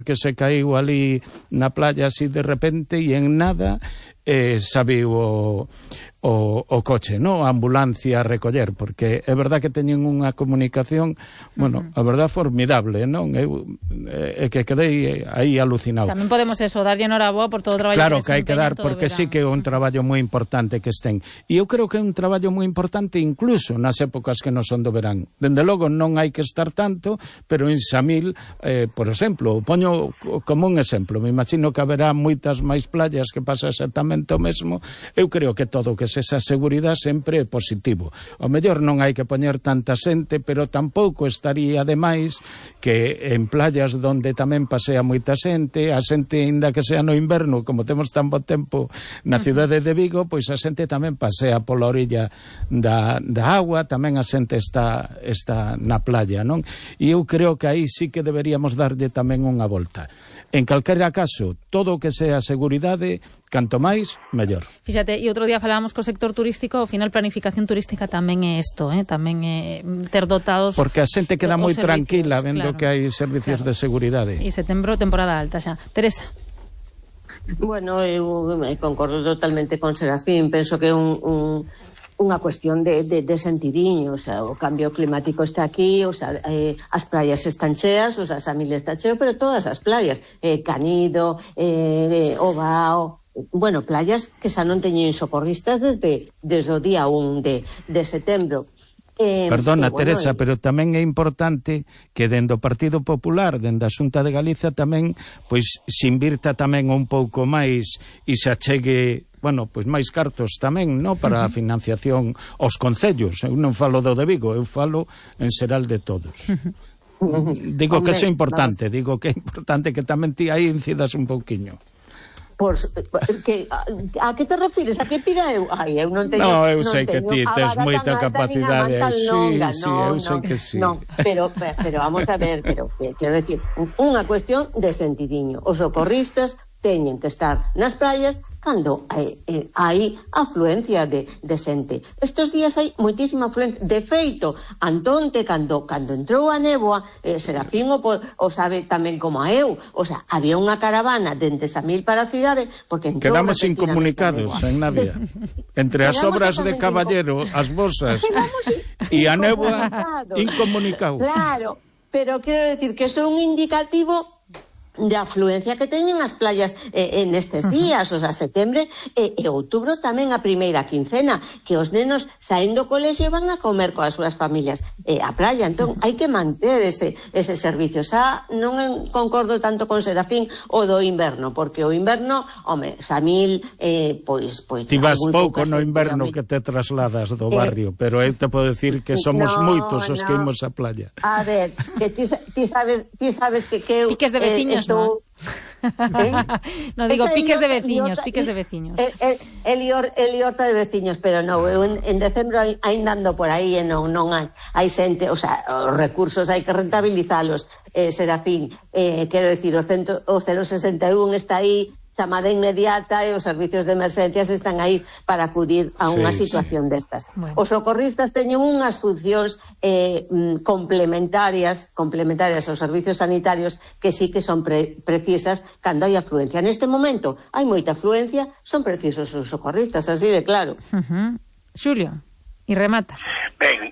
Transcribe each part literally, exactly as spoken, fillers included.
que se caíu ali na playa así de repente e en nada eh, sabiu o, o, o coche, no? A ambulancia a recoller, porque é verdad que teñen unha comunicación, bueno, a verdad formidable, non? Eu é que quedei aí alucinado. Tamén podemos eso, darlle enhoraboa por todo o traballo claro, que que hai que dar, porque sí que é un traballo moi importante que estén. E eu creo que é un traballo moi importante incluso nas épocas que non son do verán. Dende logo non hai que estar tanto, pero en Samil, eh, por exemplo, poño como un exemplo, me imagino que haberá moitas máis playas que pasa exactamente o mesmo. Eu creo que todo o que se esa seguridade sempre é positivo. O mellor non hai que poñer tanta xente, pero tampouco estaría demais que en playas donde tamén pasea moita xente, a xente, ainda que sea no inverno, como temos tan bo tempo na cidade de Vigo, pois a xente tamén pasea pola orilla da, da agua, tamén a xente está, está na playa, non? E eu creo que aí sí que deberíamos darlle tamén unha volta. En calquera caso, todo o que sea seguridade, canto máis, mellor. Fíxate, e outro día falábamos co sector turístico, ao final planificación turística tamén é isto, eh? tamén é ter dotados... Porque a xente queda moi tranquila vendo claro, que hai servicios claro. de seguridade. E setembro, temporada alta xa. Teresa. Bueno, eu concordo totalmente con Serafín, penso que é un... un... unha cuestión de, de, de sentidiño, o sea, o cambio climático está aquí, o sea, eh, as playas están cheas, o sea, Samil está cheo, pero todas as playas, eh, Canido, eh, Ovao, bueno, playas que xa non teñen socorristas desde, desde o día un de, de setembro. Eh, Perdona, eh, bueno, Teresa, eh, pero tamén é importante que dende o Partido Popular, dende a Xunta de Galiza tamén, pois se invirta tamén un pouco máis e se achegue, bueno, pois máis cartos tamén, no, para a financiación aos concellos. Eu non falo do de Vigo, eu falo en xeral de todos. Digo Hombre, que é importante, vamos. digo que é importante que tamén ti aí incidas un pouquiño. Por, que, a, a que te refires? A que pida eu? Ai, eu non teño... No, eu non sei que ti tes moita capacidade. Sí, longa, sí, no, eu sei no, que sí. No, pero, pero vamos a ver, pero quero decir, unha cuestión de sentidiño. Os socorristas teñen que estar nas praias cando hai, eh, hai afluencia de, de xente. Estes días hai moitísima afluencia. De feito, Antonte, cando, cando entrou a néboa, eh, Serafín o, o sabe tamén como a eu, o sea, había unha caravana dende Samil para a cidade, porque entrou... Quedamos incomunicados en Navia. Entre as obras de Caballero, as bosas e a néboa, incomunicados. Claro, pero quero decir que iso é un indicativo de afluencia que teñen as playas eh, en estes días, o sea, setembro e, e outubro tamén a primeira quincena, que os nenos saíndo do colexio van a comer coas súas familias eh, a playa, entón hai que manter ese, ese servicio. Xa non concordo tanto con Serafín o do inverno, porque o inverno, home, Samil, eh, pois... pois ti vas pouco no inverno que te trasladas do barrio, eh, pero eu te podo decir que somos no, moitos os no. que imos á playa. A ver, que ti, ti sabes, ti sabes que que eu... Piques de veciños, eh, estou... ¿Eh? No, digo, piques de veciños, piques de veciños. El, el, el, ior, el horta de veciños, pero no, eu en, en decembro ainda ando por aí e non, non hai, hai xente, o sea, os recursos hai que rentabilizalos, eh, Serafín, eh, quero decir, o, centro, o cero sesenta e un está aí, chamada inmediata e os servicios de emergencias están aí para acudir a unha sí, situación sí. destas. Bueno. Os socorristas teñen unhas funcións eh, complementarias complementarias aos servicios sanitarios que sí que son pre precisas cando hai afluencia. Neste momento hai moita afluencia, son precisos os socorristas, así de claro. Uh-huh. Xulio, e rematas. Ben,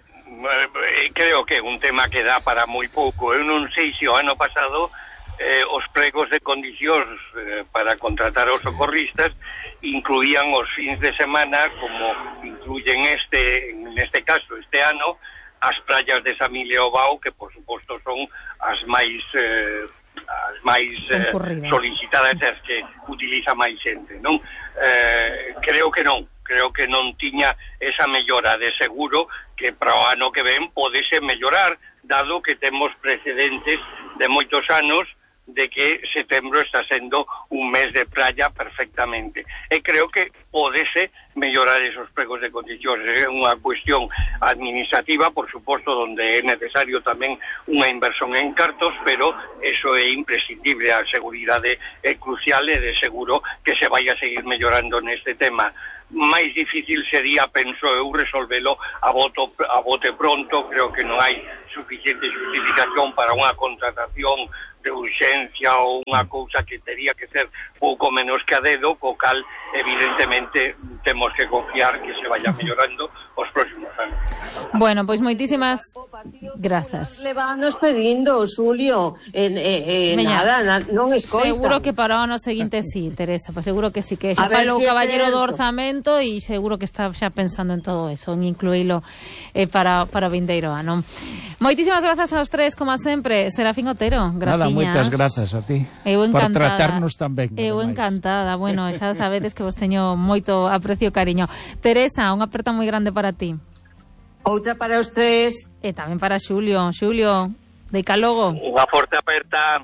creo que é un tema que dá para moi pouco. Eu non sei se o ano pasado Eh, os pregos de condicións eh, para contratar os socorristas incluían os fins de semana, como incluyen este, en este caso, este ano, as praias de Samil e Ovao, que por suposto son as máis eh, as máis eh, solicitadas e as que utiliza máis xente, non? Eh, creo que non, creo que non tiña esa mellora de seguro que para o ano que ven podese mellorar, dado que temos precedentes de moitos anos de que setembro está sendo un mes de playa perfectamente. E creo que podese mellorar esos pregos de condicións. É unha cuestión administrativa, por suposto, donde é necesario tamén unha inversión en cartos, pero eso é imprescindible. A seguridade é crucial e de seguro que se vai a seguir mellorando neste tema. Máis difícil sería, penso eu, resolvelo a, voto, a bote pronto. Creo que non hai suficiente justificación para unha contratación de urxencia ou unha cousa que tería que ser pouco menos que a dedo, co cal evidentemente temos que confiar que se vaya mellorando os próximos anos. Bueno, pois moitísimas grazas. Levános pedindo, Xulio, en, eh, eh, nada, na, non escoitan. Seguro que para o ano seguinte sí, Teresa, pues seguro que sí, que xa A ver falou o si é caballero do certo. orzamento e seguro que está xa pensando en todo eso, en incluílo eh, para, para o vindeiro ano. Moitísimas grazas aos tres, como sempre. Serafín Otero, graciñas. Nada, moitas grazas a ti. Eu encantada. Por tratarnos tan ben. Eu ademais. encantada. Bueno, xa sabedes que vos teño moito aprecio e cariño. Teresa, unha aperta moi grande para ti. Outra para os tres. E tamén para Xulio. Xulio, de Calogo. Unha forte aperta.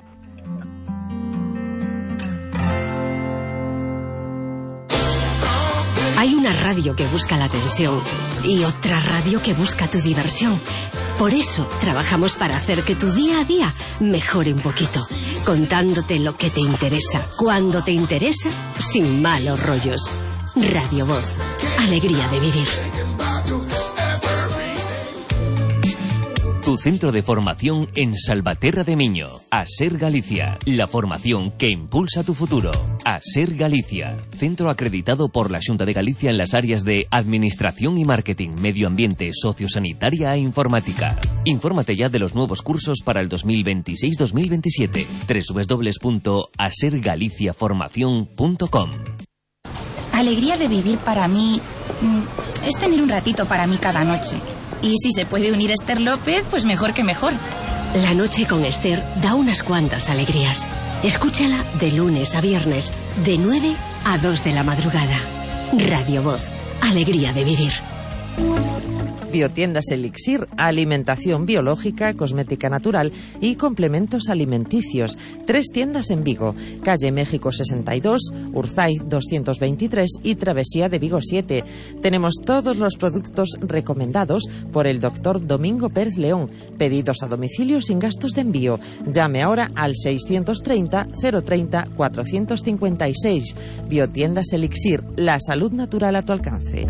Hay una radio que busca la atención y otra radio que busca tu diversión. Por eso trabajamos para hacer que tu día a día mejore un poquito, contándote lo que te interesa, cuando te interesa, sin malos rollos. Radio Voz, alegría de vivir. Tu centro de formación en Salvaterra de Miño. ASER Galicia. La formación que impulsa tu futuro. ASER Galicia. Centro acreditado por la Xunta de Galicia en las áreas de Administración y Marketing, Medio Ambiente, Sociosanitaria e Informática. Infórmate ya de los nuevos cursos para el dos mil veintiséis dos mil veintisiete. doble u doble u doble u punto aser galicia formación punto com. Alegría de vivir para mí mm, es tener un ratito para mí cada noche. Y si se puede unir Esther López, pues mejor que mejor. La noche con Esther da unas cuantas alegrías. Escúchala de lunes a viernes, de nueve a dos de la madrugada. Radio Voz, alegría de vivir. Biotiendas Elixir, alimentación biológica, cosmética natural y complementos alimenticios. Tres tiendas en Vigo, calle México sesenta y dos, Urzaiz doscientos veintitrés y Travesía de Vigo siete. Tenemos todos los productos recomendados por el doctor Domingo Pérez León. Pedidos a domicilio sin gastos de envío. Llame ahora al seiscientos treinta, cero treinta, cuatrocientos cincuenta y seis. Biotiendas Elixir, la salud natural a tu alcance.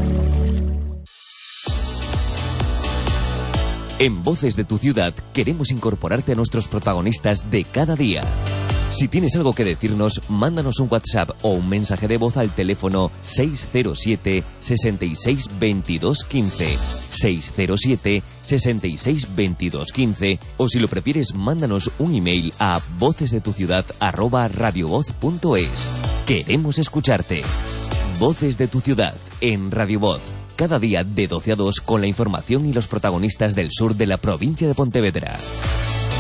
En Voces de tu Ciudad queremos incorporarte a nuestros protagonistas de cada día. Si tienes algo que decirnos, mándanos un WhatsApp o un mensaje de voz al teléfono seis cero siete, sesenta y seis, veintidós quince, seis cero siete, sesenta y seis, veintidós quince, o si lo prefieres, mándanos un email a vocesdetuciudad arroba radiovoz punto es. Queremos escucharte. Voces de tu Ciudad en Radio Voz. Cada día de doce a dos con la información y los protagonistas del sur de la provincia de Pontevedra.